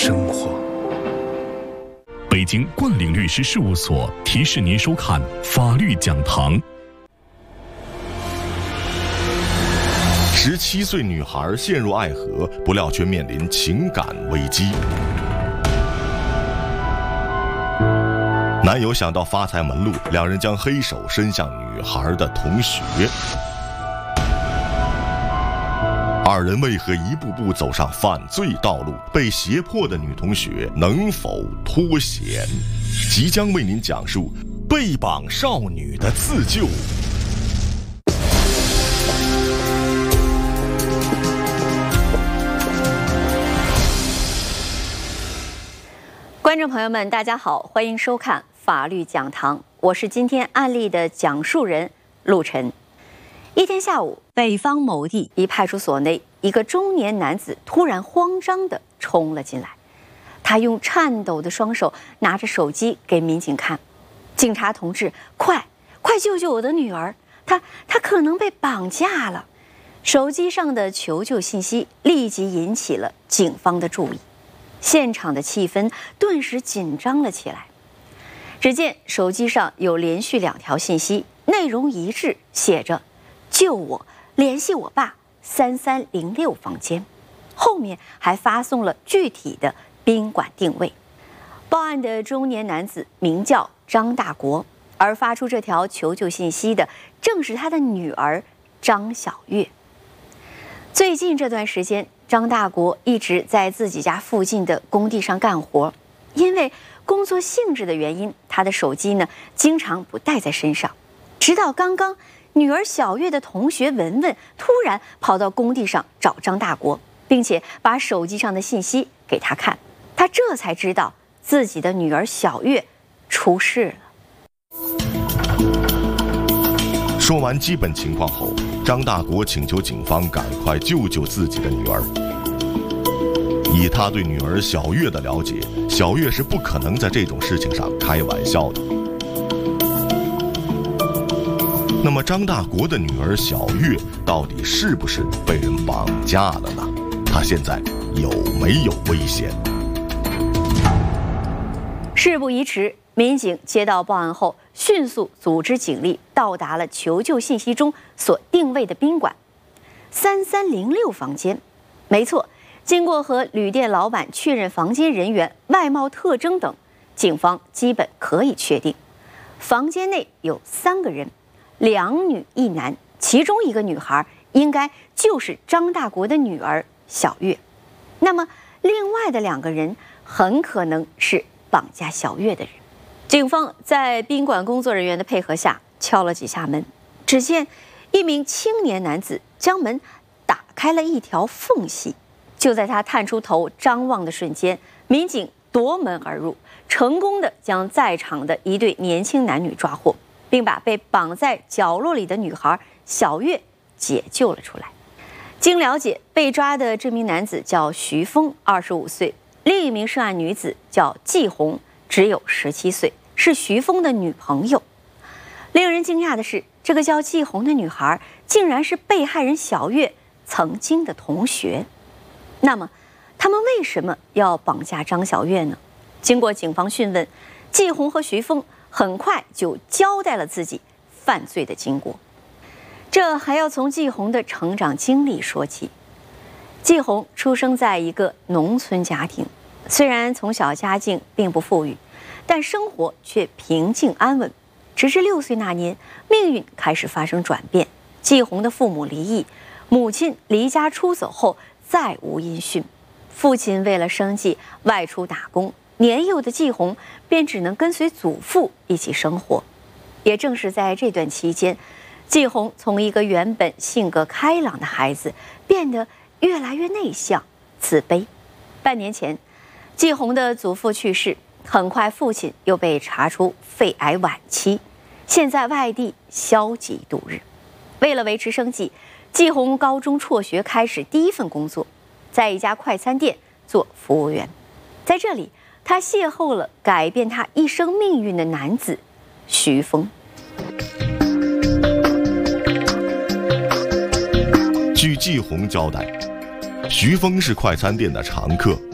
生活。 北京冠岭律师事务所提示您收看法律讲堂。 17岁女孩陷入爱河，不料却面临情感危机。男友想到发财门路，两人将黑手伸向女孩的同学。二人为何一步步走上犯罪道路？被胁迫的女同学能否脱险？即将为您讲述被绑少女的自救。 观众朋友们，大家好，欢迎收看法律讲堂，我是今天案例的讲述人陆晨。一天下午，北方某地一派出所内，一个中年男子突然慌张地冲了进来。他用颤抖的双手拿着手机给民警看：“警察同志，快救救我的女儿！她可能被绑架了。”手机上的求救信息立即引起了警方的注意，现场的气氛顿时紧张了起来。只见手机上有连续2条信息，内容一致，写着：“救我，联系我爸，3306房间。”后面还发送了具体的宾馆定位。报案的中年男子名叫张大国，而发出这条求救信息的正是他的女儿张小月。最近这段时间，张大国一直在自己家附近的工地上干活，因为工作性质的原因，他的手机呢经常不带在身上。直到刚刚，女儿小月的同学文文突然跑到工地上找张大国，并且把手机上的信息给他看，他这才知道自己的女儿小月出事了。 说完基本情况后，张大国请求警方赶快救救自己的女儿。以他对女儿小月的了解，小月是不可能在这种事情上开玩笑的。那么张大国的女儿小月到底是不是被人绑架了呢？她现在有没有危险？ 事不宜迟，民警接到报案后，迅速组织警力到达了求救信息中所定位的宾馆3306房间。没错，经过和旅店老板确认房间人员外貌特征等，警方基本可以确定，房间内有3个人，2女1男，其中一个女孩应该就是张大国的女儿小月。那么另外的2个人很可能是绑架小月的人。警方在宾馆工作人员的配合下敲了几下门，只见一名青年男子将门打开了一条缝隙。就在他探出头张望的瞬间，民警夺门而入，成功的将在场的一对年轻男女抓获，并把被绑在角落里的女孩小月解救了出来。经了解，被抓的这名男子叫徐峰，25岁，另一名涉案女子叫季红，只有17岁，是徐峰的女朋友。令人惊讶的是，这个叫季红的女孩竟然是被害人小月曾经的同学。那么他们为什么要绑架张小月呢？经过警方讯问，季红和徐峰很快就交代了自己犯罪的经过。这还要从季红的成长经历说起。季红出生在一个农村家庭，虽然从小家境并不富裕，但生活却平静安稳。直至6岁那年，命运开始发生转变。季红的父母离异，母亲离家出走后再无音讯，父亲为了生计外出打工，年幼的季红便只能跟随祖父一起生活。也正是在这段期间，季红从一个原本性格开朗的孩子变得越来越内向、自卑。半年前，季红的祖父去世，很快父亲又被查出肺癌晚期，现在外地消极度日。为了维持生计，季红高中辍学，开始第一份工作，在一家快餐店做服务员。在这里，他邂逅了改变他一生命运的男子徐峰。 据季红交代，徐峰是快餐店的常客，